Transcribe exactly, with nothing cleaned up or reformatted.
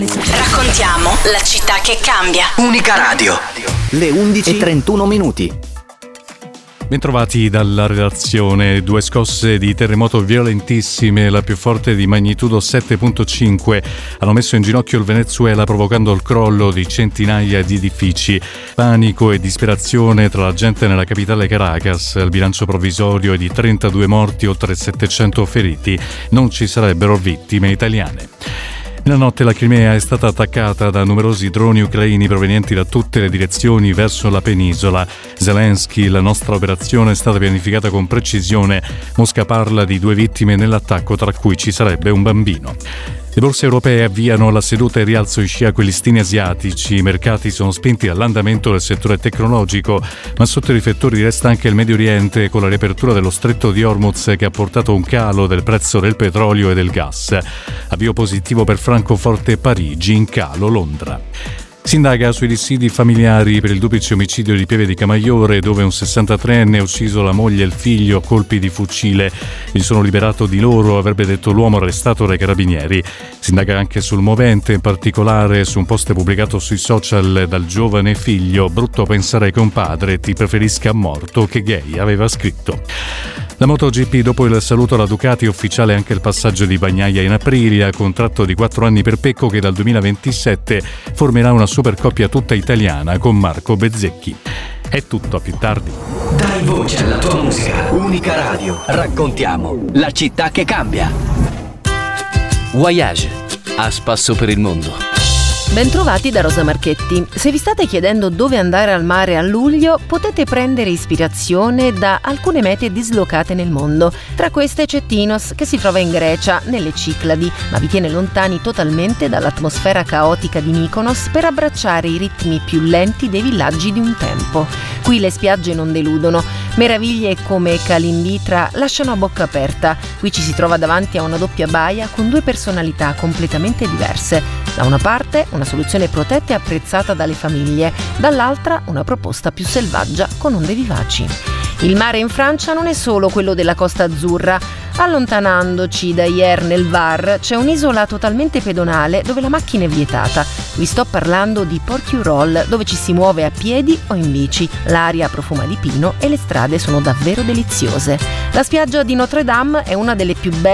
Raccontiamo la città che cambia. Unica Radio. Le undici e trentuno minuti. Bentrovati dalla redazione. Due scosse di terremoto violentissime, la più forte di magnitudo sette virgola cinque, hanno messo in ginocchio il Venezuela, provocando il crollo di centinaia di edifici. Panico e disperazione tra la gente nella capitale Caracas. Il bilancio provvisorio è di trentadue morti, oltre settecento feriti. Non ci sarebbero vittime italiane. Nella notte la Crimea è stata attaccata da numerosi droni ucraini provenienti da tutte le direzioni verso la penisola. Zelensky: la nostra operazione è stata pianificata con precisione. Mosca parla di due vittime nell'attacco, tra cui ci sarebbe un bambino. Le borse europee avviano la seduta e rialzo in scia quellistini asiatici. I mercati sono spinti dall'andamento del settore tecnologico, ma sotto i riflettori resta anche il Medio Oriente, con la riapertura dello stretto di Hormuz che ha portato un calo del prezzo del petrolio e del gas. Avvio positivo per Francoforte e Parigi, in calo Londra. Si indaga sui dissidi familiari per il duplice omicidio di Pieve di Camaiore, dove un sessantatreenne ha ucciso la moglie e il figlio a colpi di fucile. Mi sono liberato di loro, avrebbe detto l'uomo arrestato dai carabinieri. Si indaga anche sul movente, in particolare su un post pubblicato sui social dal giovane figlio: brutto pensare che un padre ti preferisca morto che gay, aveva scritto. La MotoGP: dopo il saluto alla Ducati, è ufficiale anche il passaggio di Bagnaia in Aprilia, contratto di quattro anni per Pecco che dal duemilaventisette formerà una supercoppia tutta italiana con Marco Bezzecchi. È tutto, a più tardi. Dai voce alla tua musica. Unica Radio. Raccontiamo la città che cambia. Voyage, a spasso per il mondo. Bentrovati da Rosa Marchetti. Se vi state chiedendo dove andare al mare a luglio, potete prendere ispirazione da alcune mete dislocate nel mondo. Tra queste c'è Tinos, che si trova in Grecia, nelle Cicladi, ma vi tiene lontani totalmente dall'atmosfera caotica di Mykonos per abbracciare i ritmi più lenti dei villaggi di un tempo. Qui le spiagge non deludono. Meraviglie come Kalimbitra lasciano a bocca aperta. Qui ci si trova davanti a una doppia baia con due personalità completamente diverse. Da una parte una soluzione protetta e apprezzata dalle famiglie, dall'altra una proposta più selvaggia con onde vivaci. Il mare in Francia non è solo quello della Costa Azzurra. Allontanandoci da Hyères nel Var c'è un'isola totalmente pedonale dove la macchina è vietata. Vi sto parlando di Port-Royal, dove ci si muove a piedi o in bici. L'aria profuma di pino e le strade sono davvero deliziose. La spiaggia di Notre Dame è una delle più belle